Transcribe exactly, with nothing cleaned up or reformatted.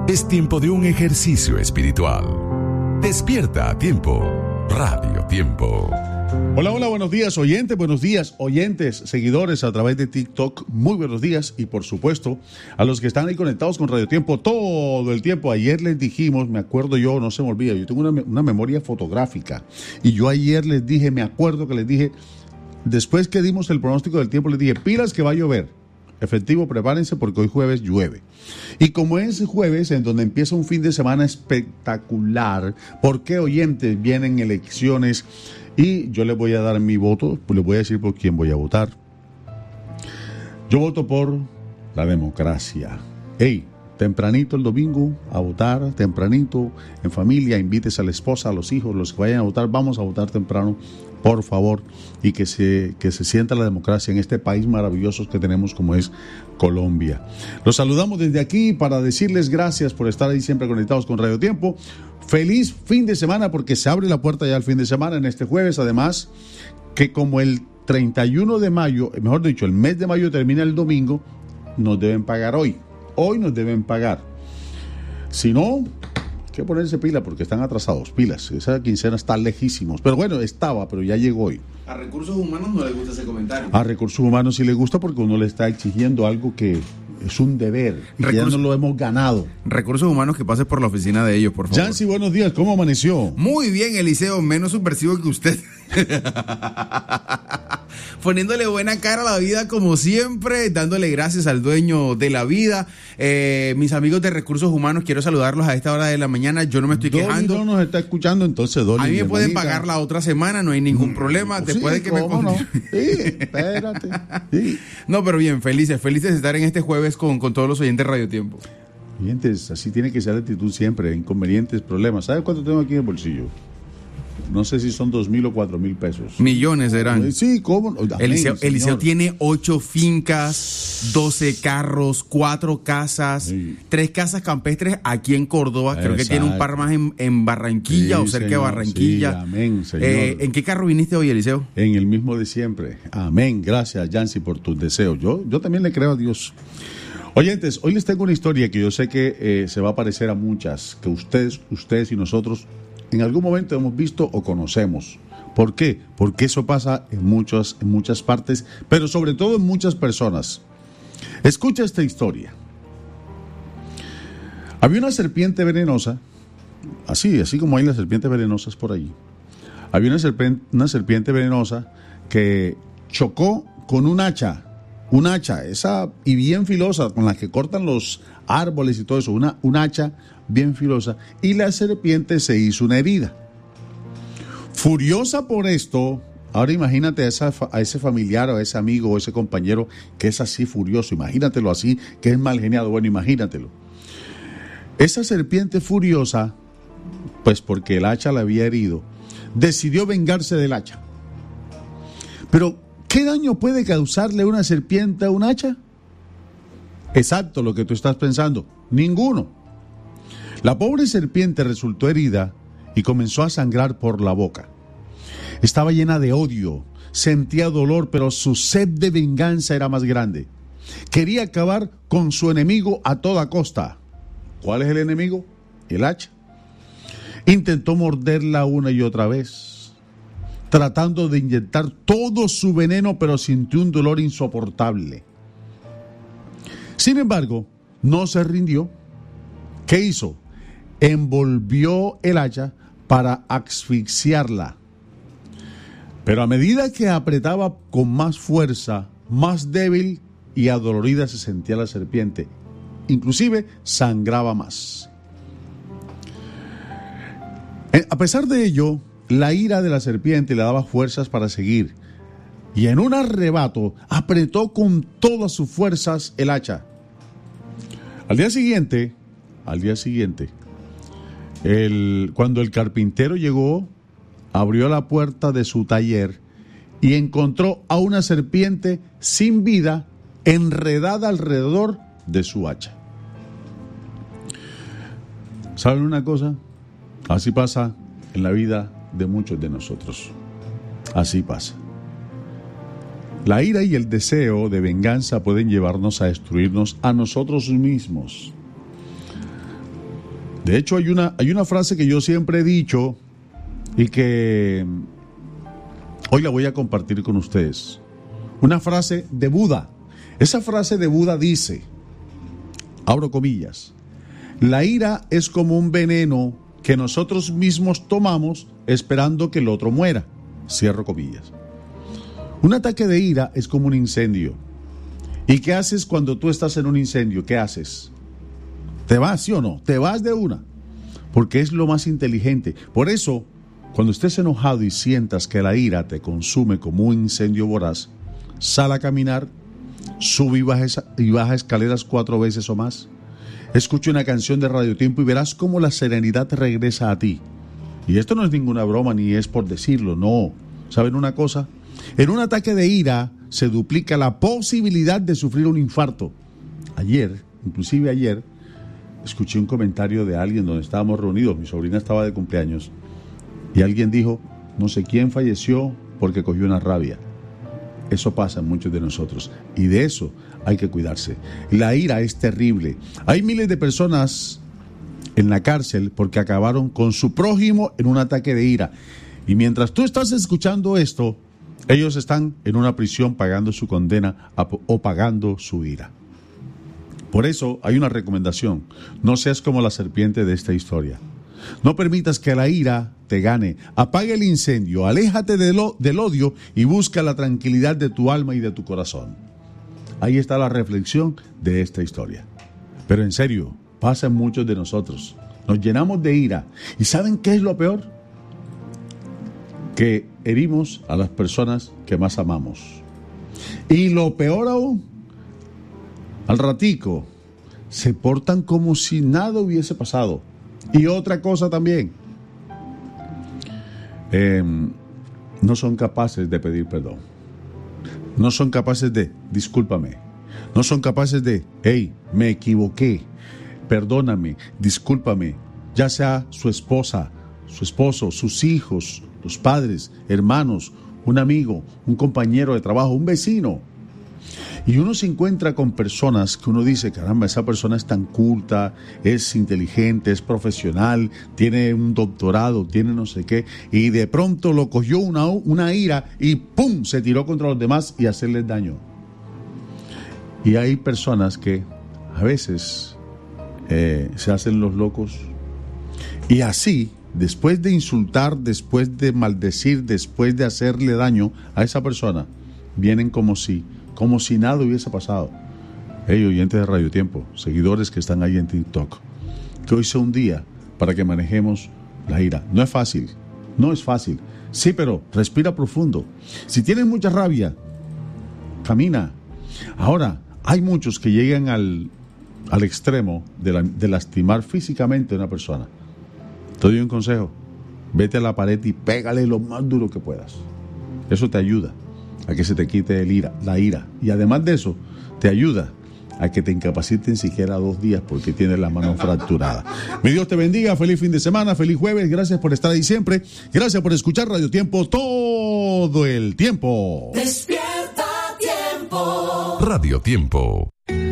Es tiempo de un ejercicio espiritual. Despierta a tiempo. Radio Tiempo. Hola, hola, buenos días, oyentes, buenos días, oyentes, seguidores a través de TikTok, muy buenos días, y por supuesto a los que están ahí conectados con Radio Tiempo todo el tiempo. Ayer les dijimos, me acuerdo yo, no se me olvida, yo tengo una, una memoria fotográfica, y yo ayer les dije, me acuerdo que les dije, después que dimos el pronóstico del tiempo, les dije, pilas que va a llover. Efectivo, prepárense porque hoy jueves llueve. Y como es jueves, en donde empieza un fin de semana espectacular, porque, oyentes, vienen elecciones y yo les voy a dar mi voto, pues les voy a decir por quién voy a votar. Yo voto por la democracia. Hey, tempranito el domingo a votar, tempranito, en familia, invites a la esposa, a los hijos, los que vayan a votar, vamos a votar temprano, por favor, y que se, que se sienta la democracia en este país maravilloso que tenemos como es Colombia. Los saludamos desde aquí para decirles gracias por estar ahí siempre conectados con Radio Tiempo. Feliz fin de semana, porque se abre la puerta ya al fin de semana en este jueves, además que como el treinta y uno de mayo, mejor dicho, el mes de mayo termina el domingo, nos deben pagar hoy. Hoy nos deben pagar. Si no, hay que ponerse pila porque están atrasados, pilas. Esa quincena está lejísimos. Pero bueno, estaba, pero ya llegó hoy. A Recursos Humanos no le gusta ese comentario. A Recursos Humanos sí le gusta porque uno le está exigiendo algo que es un deber. Y Recursos, ya no lo hemos ganado. Recursos Humanos, que pase por la oficina de ellos, por favor. Yancy, buenos días. ¿Cómo amaneció? Muy bien, Eliseo. Menos subversivo que usted. Poniéndole buena cara a la vida como siempre, dándole gracias al dueño de la vida. Eh, mis amigos de Recursos Humanos, quiero saludarlos a esta hora de la mañana. Yo no me estoy Dolly quejando. no nos está escuchando, entonces Dolly, a mí me pueden hermanita. pagar la otra semana, no hay ningún problema. Sí, Después de que me no. Sí, espérate. Sí. No, pero bien, felices, felices de estar en este jueves con, con todos los oyentes de Radio Tiempo. Oyentes, así tiene que ser la actitud siempre, inconvenientes, problemas. ¿Sabes cuánto tengo aquí en el bolsillo? No sé si son dos mil o cuatro mil pesos. Millones serán. Sí, ¿cómo? Amén, Eliseo, señor. Eliseo tiene ocho fincas, doce carros, cuatro casas, sí. tres casas campestres aquí en Córdoba. Exacto. Creo que tiene un par más en, en Barranquilla, sí, o cerca señor, de Barranquilla. Sí, amén, señor. Eh, ¿En qué carro viniste hoy, Eliseo? En el mismo de siempre. Amén. Gracias, Yancy, por tus deseos. Yo, yo también le creo a Dios. Oyentes, hoy les tengo una historia que yo sé que eh, se va a parecer a muchas, que ustedes, ustedes y nosotros en algún momento hemos visto o conocemos. ¿Por qué? Porque eso pasa en muchas, en muchas partes, pero sobre todo en muchas personas. Escucha esta historia. Había una serpiente venenosa, así, así como hay las serpientes venenosas por ahí. Había una serpiente, una serpiente venenosa que chocó con un hacha, un hacha, esa y bien filosa, con la que cortan los árboles y todo eso, una, un hacha bien filosa, y la serpiente se hizo una herida. Furiosa por esto, ahora imagínate a, esa, a ese familiar o a ese amigo o ese compañero que es así furioso, imagínatelo así, que es mal geniado, bueno, imagínatelo. Esa serpiente furiosa, pues porque el hacha la había herido, decidió vengarse del hacha. Pero, ¿qué daño puede causarle una serpiente a un hacha? Exacto, lo que tú estás pensando, ninguno. La pobre serpiente resultó herida y comenzó a sangrar por la boca. Estaba llena de odio, sentía dolor, pero su sed de venganza era más grande. Quería acabar con su enemigo a toda costa. ¿Cuál es el enemigo? El hacha. Intentó morderla una y otra vez, tratando de inyectar todo su veneno, pero sintió un dolor insoportable. Sin embargo, no se rindió. ¿Qué hizo? Envolvió el hacha para asfixiarla. Pero a medida que apretaba con más fuerza, más débil y adolorida se sentía la serpiente. Inclusive sangraba más. A pesar de ello, la ira de la serpiente le daba fuerzas para seguir. Y en un arrebato apretó con todas sus fuerzas el hacha. Al día siguiente, al día siguiente, el, cuando el carpintero llegó, abrió la puerta de su taller y encontró a una serpiente sin vida enredada alrededor de su hacha. ¿Saben una cosa? Así pasa en la vida de muchos de nosotros. Así pasa. La ira y el deseo de venganza pueden llevarnos a destruirnos a nosotros mismos. De hecho, hay una, hay una frase que yo siempre he dicho y que hoy la voy a compartir con ustedes. Una frase de Buda. Esa frase de Buda dice, abro comillas, la ira es como un veneno que nosotros mismos tomamos esperando que el otro muera. Cierro comillas. Un ataque de ira es como un incendio. ¿Y qué haces cuando tú estás en un incendio? ¿Qué haces? ¿Te vas, sí o no? Te vas de una. Porque es lo más inteligente. Por eso, cuando estés enojado y sientas que la ira te consume como un incendio voraz, sal a caminar, sube y baja, y baja escaleras cuatro veces o más. Escucha una canción de Radio Tiempo y verás cómo la serenidad te regresa a ti. Y esto no es ninguna broma ni es por decirlo, no. ¿Saben una cosa? En un ataque de ira se duplica la posibilidad de sufrir un infarto. Ayer, inclusive ayer, escuché un comentario de alguien donde estábamos reunidos, mi sobrina estaba de cumpleaños, y alguien dijo, no sé quién falleció porque cogió una rabia. Eso pasa en muchos de nosotros, y de eso hay que cuidarse. La ira es terrible. Hay miles de personas en la cárcel porque acabaron con su prójimo en un ataque de ira. Y mientras tú estás escuchando esto, ellos están en una prisión pagando su condena o pagando su ira. Por eso hay una recomendación. No seas como la serpiente de esta historia. No permitas que la ira te gane. Apaga el incendio, aléjate de lo, del odio y busca la tranquilidad de tu alma y de tu corazón. Ahí está la reflexión de esta historia. Pero en serio, pasa en muchos de nosotros. Nos llenamos de ira. ¿Y saben qué es lo peor? Que herimos a las personas que más amamos. Y lo peor aún, al ratico, se portan como si nada hubiese pasado. Y otra cosa también, eh, no son capaces de pedir perdón. No son capaces de, discúlpame. No son capaces de, hey, me equivoqué, perdóname, discúlpame. Ya sea su esposa, su esposo, sus hijos, los padres, hermanos, un amigo, un compañero de trabajo, un vecino. Y uno se encuentra con personas que uno dice, caramba, esa persona es tan culta, es inteligente, es profesional, tiene un doctorado, tiene no sé qué, y de pronto lo cogió una, una ira y ¡pum!, se tiró contra los demás y hacerles daño. Y hay personas que a veces eh, se hacen los locos y así, después de insultar, después de maldecir, después de hacerle daño a esa persona, vienen como si como si nada hubiese pasado. Hey, oyentes de Radio Tiempo, seguidores que están ahí en TikTok, que hoy sea un día para que manejemos la ira. No es fácil, no es fácil. Sí, pero respira profundo. Si tienes mucha rabia, camina. Ahora, hay muchos que llegan al, al extremo de, la, de lastimar físicamente a una persona. Te doy un consejo. Vete a la pared y pégale lo más duro que puedas. Eso te ayuda a que se te quite el ira, la ira. Y además de eso, te ayuda a que te incapaciten siquiera dos días porque tienes la mano fracturada. Mi Dios te bendiga, feliz fin de semana, feliz jueves, gracias por estar ahí siempre, gracias por escuchar Radio Tiempo todo el tiempo. Despierta Tiempo. Radio Tiempo.